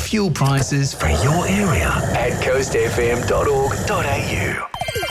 fuel prices for your area at coastfm.org.au.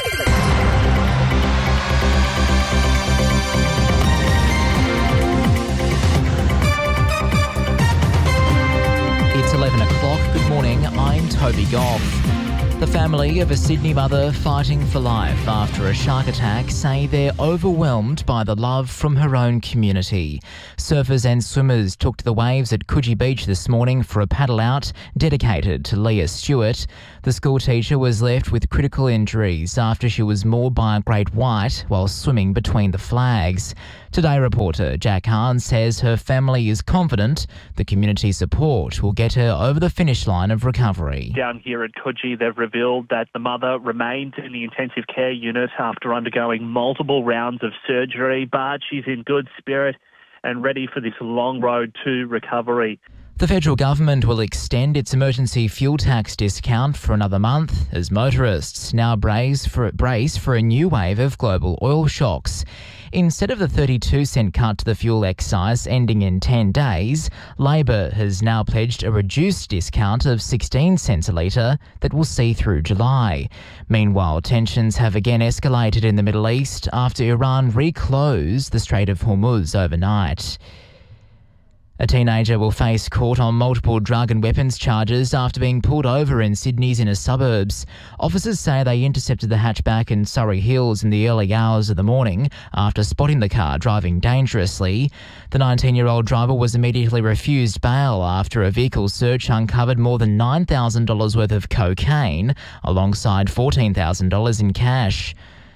It's 11 o'clock. Good morning, I'm Toby Goff. The family of a Sydney mother fighting for life after a shark attack say they're overwhelmed by the love from her own community. Surfers and swimmers took to the waves at Coogee Beach this morning for a paddle out dedicated to Leah Stewart. The school teacher was left with critical injuries after she was mauled by a great white while swimming between the flags. Today reporter Jack Hahn says her family is confident the community support will get her over the finish line of recovery. Down here at Coogee, they've revealed that the mother remained in the intensive care unit after undergoing multiple rounds of surgery, but she's in good spirit and ready for this long road to recovery. The federal government will extend its emergency fuel tax discount for another month as motorists now brace for a new wave of global oil shocks. Instead of the 32-cent cut to the fuel excise ending in 10 days, Labor has now pledged a reduced discount of 16 cents a litre that will see through July. Meanwhile, tensions have again escalated in the Middle East after Iran reclosed the Strait of Hormuz overnight. A teenager will face court on multiple drug and weapons charges after being pulled over in Sydney's inner suburbs. Officers say they intercepted the hatchback in Surrey Hills in the early hours of the morning after spotting the car driving dangerously. The 19-year-old driver was immediately refused bail after a vehicle search uncovered more than $9,000 worth of cocaine alongside $14,000 in cash.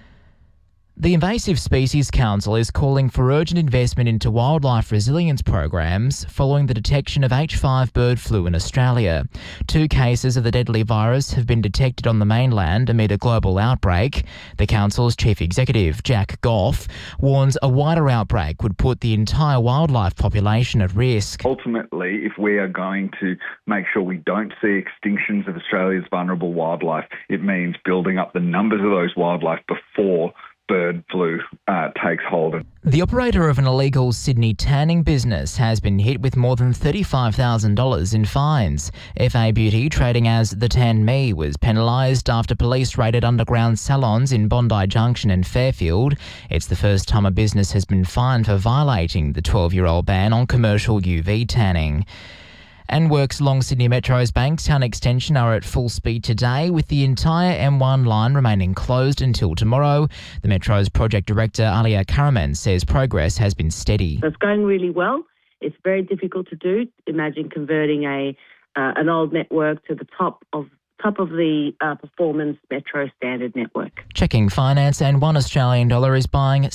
The Invasive Species Council is calling for urgent investment into wildlife resilience programs following the detection of H5 bird flu in Australia. 2 cases of the deadly virus have been detected on the mainland amid a global outbreak. The council's chief executive, Jack Goff, warns a wider outbreak would put the entire wildlife population at risk. Ultimately, if we are going to make sure we don't see extinctions of Australia's vulnerable wildlife, it means building up the numbers of those wildlife before bird flu takes hold. The operator of an illegal Sydney tanning business has been hit with more than $35,000 in fines. FA Beauty, trading as The Tan Me, was penalised after police raided underground salons in Bondi Junction and Fairfield. It's the first time a business has been fined for violating the 12-year-old ban on commercial UV tanning. And works along Sydney Metro's Bankstown extension are at full speed today, with the entire M1 line remaining closed until tomorrow. The Metro's project director, Alia Karaman, says progress has been steady. So it's going really well. It's very difficult to do. Imagine converting an old network to the top of the performance Metro standard network. Checking finance, and $1 Australian is buying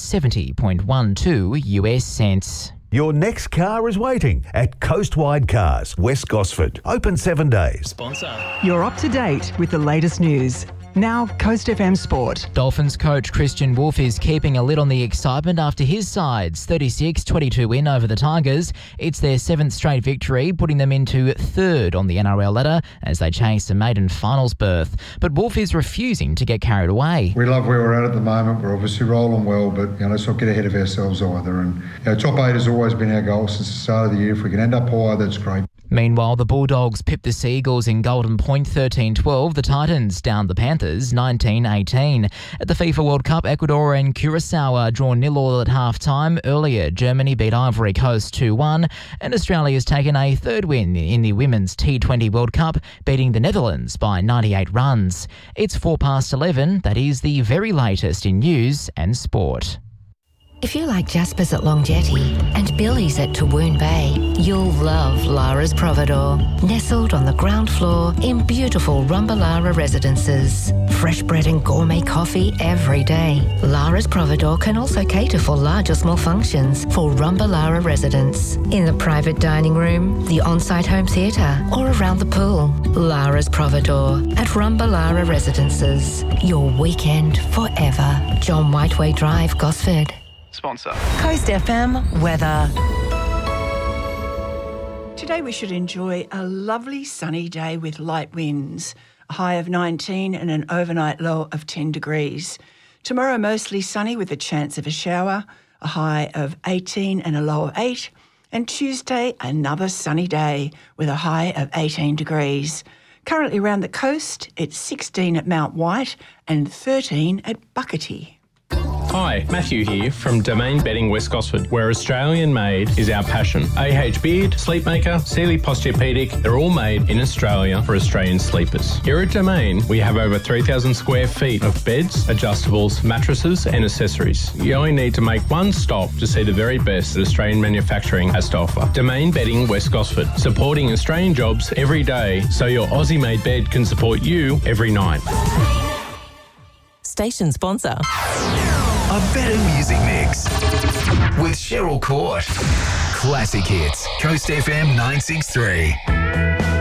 70.12 US cents. Your next car is waiting at Coastwide Cars, West Gosford. Open 7 days. Sponsor. You're up to date with the latest news. Now, Coast FM Sport. Dolphins coach Christian Wolff is keeping a lid on the excitement after his side's 36-22 win over the Tigers. It's their 7th straight victory, putting them into 3rd on the NRL ladder as they chase a maiden finals berth. But Wolff is refusing to get carried away. We love where we're at the moment. We're obviously rolling well, but let's not get ahead of ourselves either. And top 8 has always been our goal since the start of the year. If we can end up higher, that's great. Meanwhile, the Bulldogs pipped the Seagulls in Golden Point 13-12. The Titans downed the Panthers 19-18. At the FIFA World Cup, Ecuador and Curacao are drawn 0-0 at half-time. Earlier, Germany beat Ivory Coast 2-1, and Australia has taken a 3rd win in the Women's T20 World Cup, beating the Netherlands by 98 runs. It's 11:04. That is the very latest in news and sport. If you like Jasper's at Long Jetty and Billy's at Tawoon Bay, you'll love Lara's Providore. Nestled on the ground floor in beautiful Rumbalara residences. Fresh bread and gourmet coffee every day. Lara's Providore can also cater for large or small functions for Rumbalara residents. In the private dining room, the on-site home theatre, or around the pool. Lara's Providore at Rumbalara residences. Your weekend forever. John Whiteway Drive, Gosford. Sponsor. Coast FM weather. Today we should enjoy a lovely sunny day with light winds, a high of 19 and an overnight low of 10 degrees. Tomorrow mostly sunny with a chance of a shower, a high of 18 and a low of 8, And Tuesday, another sunny day with a high of 18 degrees. Currently around the coast, it's 16 at Mount White and 13 at Buckety. Hi, Matthew here from Domain Bedding West Gosford, where Australian made is our passion. AH Beard, Sleepmaker, Sealy Posturepedic, they're all made in Australia for Australian sleepers. Here at Domain, we have over 3,000 square feet of beds, adjustables, mattresses and accessories. You only need to make one stop to see the very best that Australian manufacturing has to offer. Domain Bedding West Gosford, supporting Australian jobs every day so your Aussie-made bed can support you every night. Station sponsor. A better music mix with Cheryl Court. Classic hits. Coast FM 963.